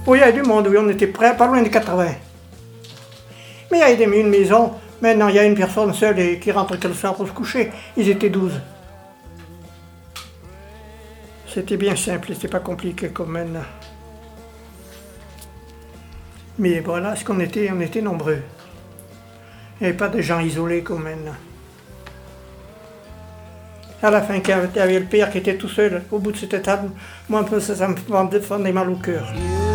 Oui, il y avait du monde, oui, on était près, pas loin des 80. Mais il y avait une maison, maintenant il y a une personne seule et qui rentre le soir pour se coucher. Ils étaient 12. C'était bien simple, c'était pas compliqué comme maintenant. Mais voilà, ce qu'on était, on était nombreux. Il n'y avait pas de gens isolés comme maintenant. À la fin, il y avait le père qui était tout seul au bout de cette table. Moi, un peu, ça me faisait mal au cœur.